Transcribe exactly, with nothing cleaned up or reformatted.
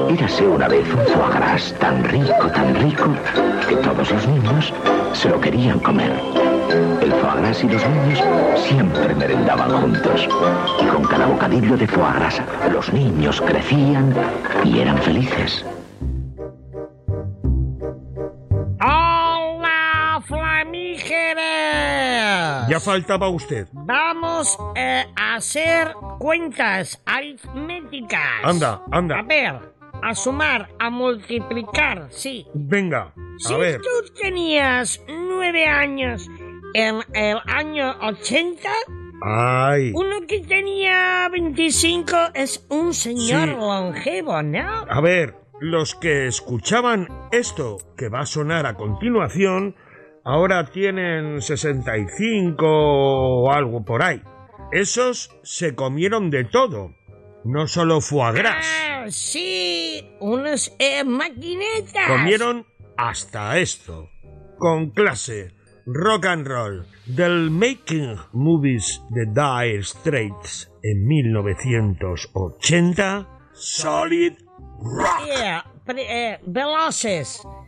Érase una vez un foie gras tan rico, tan rico, que todos los niños se lo querían comer. El foie gras y los niños siempre merendaban juntos. Y con cada bocadillo de foie gras, los niños crecían y eran felices. ¡Hola, flamígeres! Ya faltaba usted. Vamos eh, a hacer cuentas aritméticas. Anda, anda. A ver, a sumar, a multiplicar, sí. Venga, a Si ver. tú tenías nueve años en el año ochenta, Ay. uno que tenía veinticinco es un señor Sí. longevo, ¿no? A ver, los que escuchaban esto que va a sonar a continuación, ahora tienen sesenta y cinco o algo por ahí. Esos se comieron de todo, no solo foie gras. Ah, sí, unos eh, maquinetas. Comieron hasta esto. Con clase, rock and roll, del Making Movies de Dire Straits en mil novecientos ochenta, Solid Rock. Yeah, pre- eh, veloces.